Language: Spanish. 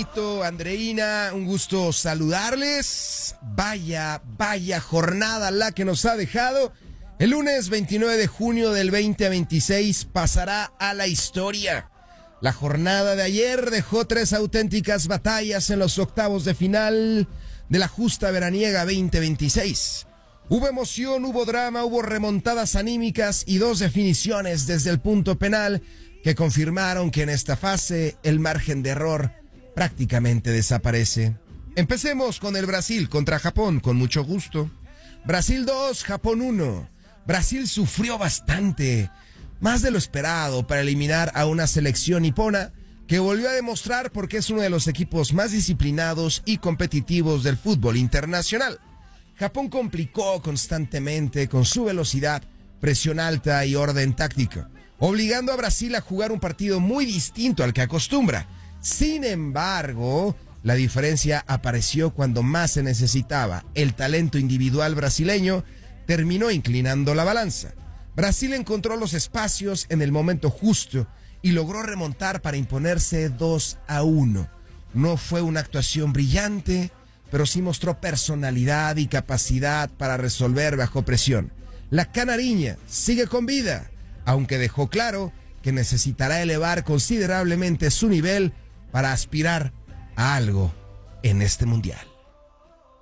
Toñito, Andreina, un gusto saludarles. Vaya jornada la que nos ha dejado. El lunes 29 de junio del 2026 pasará a la historia. La jornada de ayer dejó 3 auténticas batallas en los octavos de final de la justa veraniega 2026. Hubo emoción, hubo drama, hubo remontadas anímicas y 2 definiciones desde el punto penal que confirmaron que en esta fase el margen de error prácticamente desaparece. Empecemos con el Brasil contra Japón, con mucho gusto. Brasil 2, Japón 1. Brasil sufrió bastante, más de lo esperado, para eliminar a una selección nipona que volvió a demostrar por qué es uno de los equipos más disciplinados y competitivos del fútbol internacional. Japón complicó constantemente con su velocidad, presión alta y orden táctico, obligando a Brasil a jugar un partido muy distinto al que acostumbra. Sin embargo, la diferencia apareció cuando más se necesitaba. El talento individual brasileño terminó inclinando la balanza. Brasil encontró los espacios en el momento justo y logró remontar para imponerse 2-1. No fue una actuación brillante, pero sí mostró personalidad y capacidad para resolver bajo presión. La canariña sigue con vida, aunque dejó claro que necesitará elevar considerablemente su nivel para aspirar a algo en este mundial.